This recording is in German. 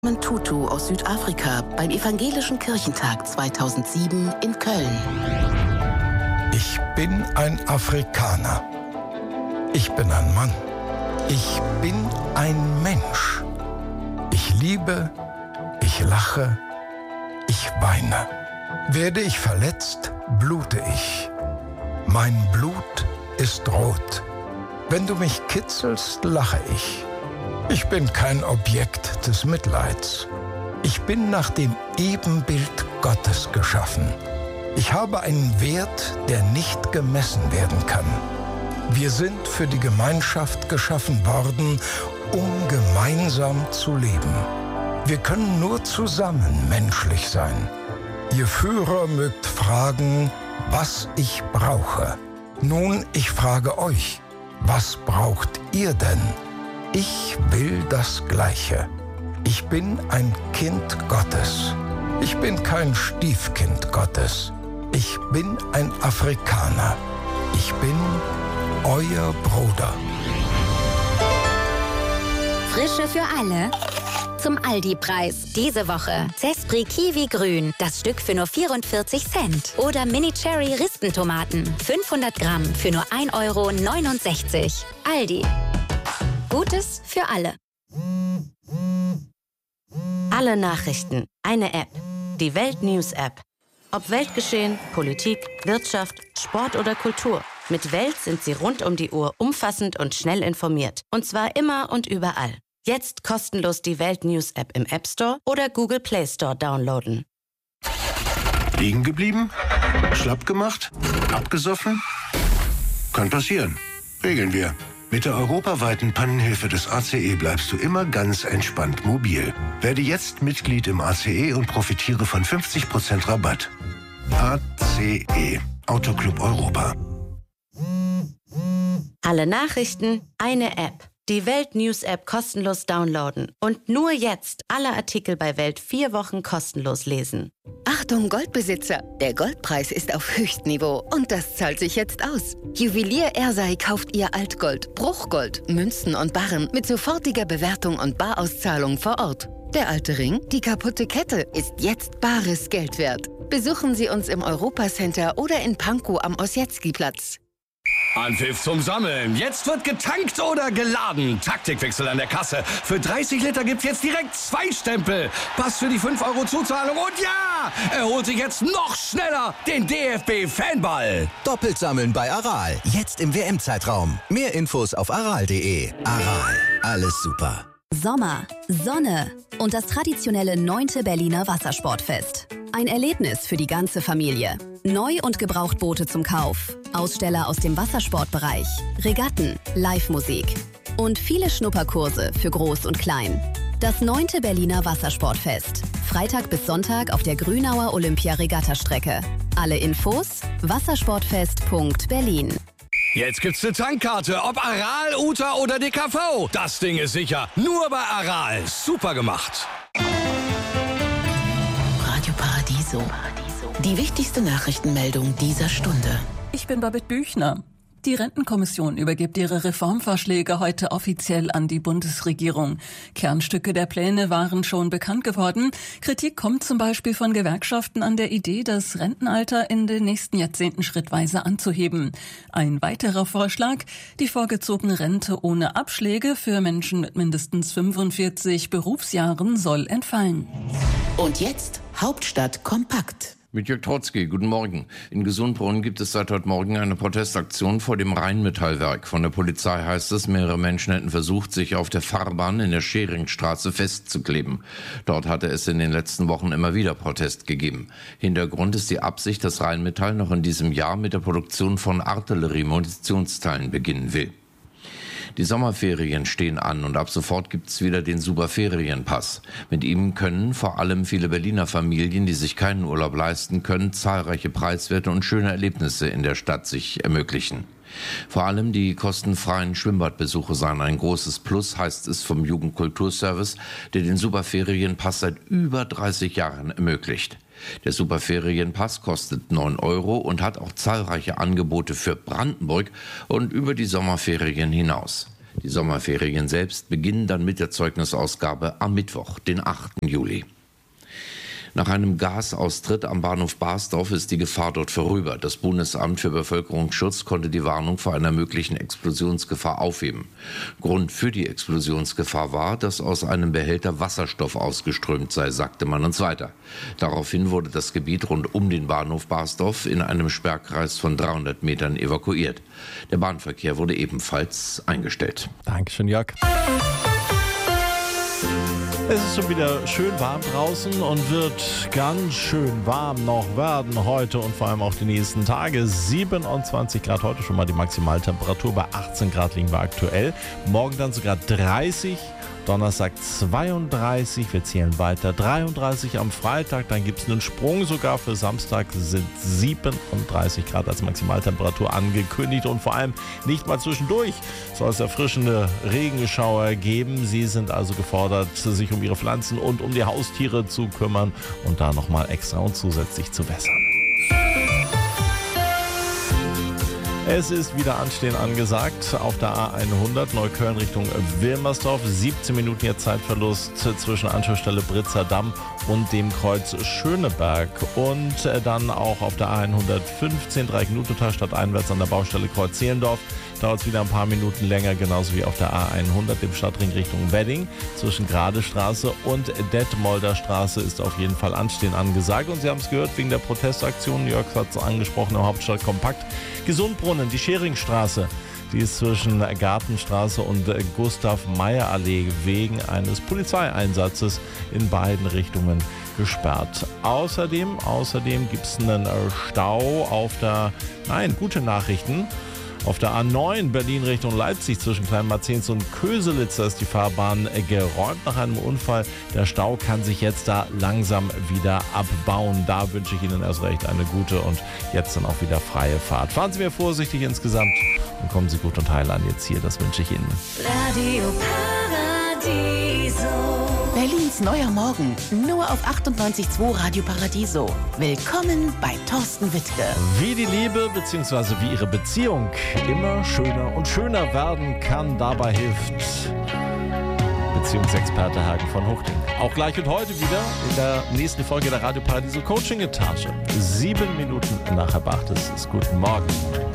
Tutu aus Südafrika beim Evangelischen Kirchentag 2007 in Köln. Ich bin ein Afrikaner. Ich bin ein Mann. Ich bin ein Mensch. Ich liebe, ich lache, ich weine. Werde ich verletzt, blute ich. Mein Blut ist rot. Wenn du mich kitzelst, lache ich. Ich bin kein Objekt des Mitleids. Ich bin nach dem Ebenbild Gottes geschaffen. Ich habe einen Wert, der nicht gemessen werden kann. Wir sind für die Gemeinschaft geschaffen worden, um gemeinsam zu leben. Wir können nur zusammen menschlich sein. Ihr Führer mögt fragen, was ich brauche. Nun, ich frage euch, was braucht ihr denn? Ich will das Gleiche. Ich bin ein Kind Gottes. Ich bin kein Stiefkind Gottes. Ich bin ein Afrikaner. Ich bin euer Bruder. Frische für alle. Zum Aldi-Preis. Diese Woche Zespri Kiwi Grün. Das Stück für nur 44 Cent. Oder Mini Cherry Rispentomaten. 500 Gramm für nur 1,69 €. Aldi. Gutes für alle. Alle Nachrichten. Eine App. Die Welt News App. Ob Weltgeschehen, Politik, Wirtschaft, Sport oder Kultur. Mit Welt sind Sie rund um die Uhr umfassend und schnell informiert. Und zwar immer und überall. Jetzt kostenlos die Welt News App im App Store oder Google Play Store downloaden. Liegen geblieben? Schlapp gemacht? Abgesoffen? Kann passieren. Regeln wir. Mit der europaweiten Pannenhilfe des ACE bleibst du immer ganz entspannt mobil. Werde jetzt Mitglied im ACE und profitiere von 50% Rabatt. ACE. Autoclub Europa. Alle Nachrichten, eine App. Die Welt News App kostenlos downloaden. Und nur jetzt alle Artikel bei Welt 4 Wochen kostenlos lesen. Achtung Goldbesitzer, der Goldpreis ist auf Höchstniveau und das zahlt sich jetzt aus. Juwelier Ersei kauft ihr Altgold, Bruchgold, Münzen und Barren mit sofortiger Bewertung und Barauszahlung vor Ort. Der alte Ring, die kaputte Kette, ist jetzt bares Geld wert. Besuchen Sie uns im Europacenter oder in Pankow am Ossietzky-Platz. Anpfiff zum Sammeln. Jetzt wird getankt oder geladen. Taktikwechsel an der Kasse. Für 30 Liter gibt's jetzt direkt 2 Stempel. Pass für die 5 € Zuzahlung. Und ja, er holt sich jetzt noch schneller den DFB-Fanball. Doppelt sammeln bei Aral. Jetzt im WM-Zeitraum. Mehr Infos auf aral.de. Aral. Alles super. Sommer, Sonne und das traditionelle 9. Berliner Wassersportfest. Ein Erlebnis für die ganze Familie. Neu- und Gebrauchtboote zum Kauf, Aussteller aus dem Wassersportbereich, Regatten, Live-Musik und viele Schnupperkurse für Groß und Klein. Das 9. Berliner Wassersportfest. Freitag bis Sonntag auf der Grünauer Olympia-Regatta-Strecke. Alle Infos wassersportfest.berlin. Jetzt gibt's eine Tankkarte, ob Aral, Uta oder DKV. Das Ding ist sicher. Nur bei Aral. Super gemacht. Radio Paradiso. Die wichtigste Nachrichtenmeldung dieser Stunde. Ich bin Babette Büchner. Die Rentenkommission übergibt ihre Reformvorschläge heute offiziell an die Bundesregierung. Kernstücke der Pläne waren schon bekannt geworden. Kritik kommt zum Beispiel von Gewerkschaften an der Idee, das Rentenalter in den nächsten Jahrzehnten schrittweise anzuheben. Ein weiterer Vorschlag, die vorgezogene Rente ohne Abschläge für Menschen mit mindestens 45 Berufsjahren soll entfallen. Und jetzt Hauptstadt kompakt. Mit Jörg Trotzki, guten Morgen. In Gesundbrunnen gibt es seit heute Morgen eine Protestaktion vor dem Rheinmetallwerk. Von der Polizei heißt es, mehrere Menschen hätten versucht, sich auf der Fahrbahn in der Scheringstraße festzukleben. Dort hatte es in den letzten Wochen immer wieder Protest gegeben. Hintergrund ist die Absicht, dass Rheinmetall noch in diesem Jahr mit der Produktion von Artillerie-Munitionsteilen beginnen will. Die Sommerferien stehen an und ab sofort gibt's wieder den Superferienpass. Mit ihm können vor allem viele Berliner Familien, die sich keinen Urlaub leisten können, zahlreiche preiswerte und schöne Erlebnisse in der Stadt sich ermöglichen. Vor allem die kostenfreien Schwimmbadbesuche seien ein großes Plus, heißt es vom Jugendkulturservice, der den Superferienpass seit über 30 Jahren ermöglicht. Der Superferienpass kostet 9 € und hat auch zahlreiche Angebote für Brandenburg und über die Sommerferien hinaus. Die Sommerferien selbst beginnen dann mit der Zeugnisausgabe am Mittwoch, den 8. Juli. Nach einem Gasaustritt am Bahnhof Basdorf ist die Gefahr dort vorüber. Das Bundesamt für Bevölkerungsschutz konnte die Warnung vor einer möglichen Explosionsgefahr aufheben. Grund für die Explosionsgefahr war, dass aus einem Behälter Wasserstoff ausgeströmt sei, sagte man uns weiter. Daraufhin wurde das Gebiet rund um den Bahnhof Basdorf in einem Sperrkreis von 300 Metern evakuiert. Der Bahnverkehr wurde ebenfalls eingestellt. Dankeschön, Jörg. Es ist schon wieder schön warm draußen und wird ganz schön warm noch werden heute und vor allem auch die nächsten Tage. 27 Grad heute schon mal die Maximaltemperatur, bei 18 Grad liegen wir aktuell. Morgen dann sogar 30, Donnerstag 32, wir zählen weiter, 33 am Freitag, dann gibt es einen Sprung sogar für Samstag, sind 37 Grad als Maximaltemperatur angekündigt und vor allem nicht mal zwischendurch soll es erfrischende Regenschauer geben. Sie sind also gefordert, sich um ihre Pflanzen und um die Haustiere zu kümmern und da nochmal extra und zusätzlich zu wässern. Es ist wieder Anstehen angesagt auf der A100 Neukölln Richtung Wilmersdorf. 17 Minuten jetzt Zeitverlust zwischen Anschlussstelle Britzer Damm und dem Kreuz Schöneberg. Und dann auch auf der A115 Dreieck-Nutotal stadteinwärts an der Baustelle Kreuz Zehlendorf. Dauert es wieder ein paar Minuten länger, genauso wie auf der A100 dem Stadtring Richtung Wedding. Zwischen Gradestraße und Detmolder Straße ist auf jeden Fall Anstehen angesagt. Und Sie haben es gehört, wegen der Protestaktion, Jörg hat es angesprochen, im Hauptstadtkompakt. Gesundbrunnen, die Scheringstraße, die ist zwischen Gartenstraße und Gustav-Meyer-Allee wegen eines Polizeieinsatzes in beiden Richtungen gesperrt. Außerdem gibt es einen Stau auf der, gute Nachrichten, auf der A9 Berlin Richtung Leipzig zwischen Kleinmarzens und Köselitz ist die Fahrbahn geräumt nach einem Unfall. Der Stau kann sich jetzt da langsam wieder abbauen. Da wünsche ich Ihnen erst recht eine gute und jetzt dann auch wieder freie Fahrt. Fahren Sie mir vorsichtig insgesamt und kommen Sie gut und heil an jetzt hier. Das wünsche ich Ihnen. Radio Paradiso. Berlins neuer Morgen, nur auf 98.2 Radio Paradiso. Willkommen bei Thorsten Wittke. Wie die Liebe bzw. wie Ihre Beziehung immer schöner und schöner werden kann, dabei hilft Beziehungsexperte Hagen von Huchting. Auch gleich und heute wieder in der nächsten Folge der Radio Paradiso Coaching Etage. 7 Minuten nach halb 8 ist guten Morgen.